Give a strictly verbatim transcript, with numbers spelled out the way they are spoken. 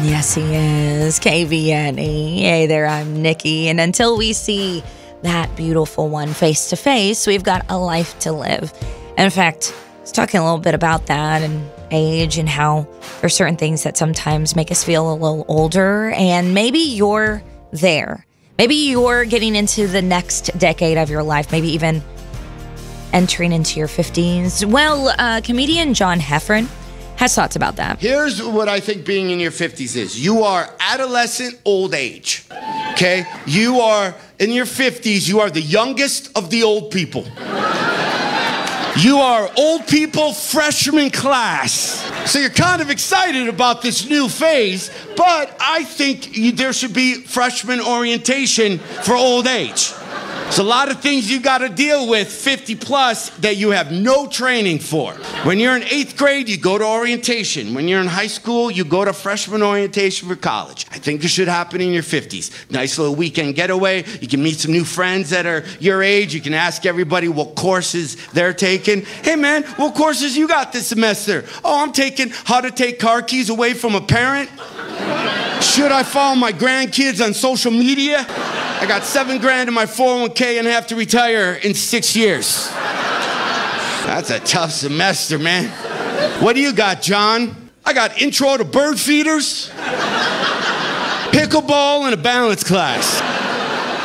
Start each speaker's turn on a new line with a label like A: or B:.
A: Yes, he is. K V N E. Hey there, I'm Nikki. And until we see that beautiful one face to face, we've got a life to live. And in fact, I was talking a little bit about that and age and how there's certain things that sometimes make us feel a little older. And maybe you're there. Maybe you're getting into the next decade of your life, maybe even entering into your fifties. Well, uh, comedian John Heffron has thoughts about that.
B: Here's what I think being in your fifties is. You are adolescent old age, okay? You are, in your fifties, you are the youngest of the old people. You are old people freshman class. So you're kind of excited about this new phase, but I think you, there should be freshman orientation for old age. There's a lot of things you got to deal with fifty plus that you have no training for. When you're in eighth grade, you go to orientation. When you're in high school, you go to freshman orientation for college. I think it should happen in your fifties. Nice little weekend getaway. You can meet some new friends that are your age. You can ask everybody what courses they're taking. Hey man, what courses you got this semester? Oh, I'm taking how to take car keys away from a parent. Should I follow my grandkids on social media? I got seven grand in my four oh one k and have to retire in six years. That's a tough semester, man. What do you got, John? I got intro to bird feeders, pickleball, and a balance class.